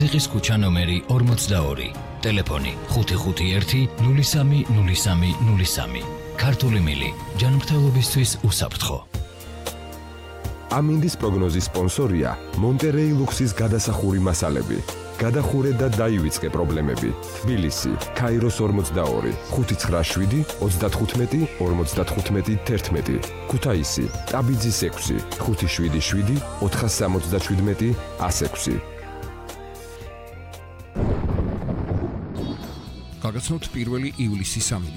ზიყის ქუჩა ნომერი 42, ტელეფონი 551 03 03 03. ქართული მილი, ჯანმრთელობისთვის უსაფრთხო. ამინდის პროგნოზის სპონსორია მონტერეი ლუქსის გადასახური მასალები. გადახურე და დაივიწყე პრობლემები. თბილისი, ქაიროს 42, 597 35 55 11. ქუთაისი, ტაბიძის 6, 577 477 106. გაგაცნობთ 1 ივლისის 3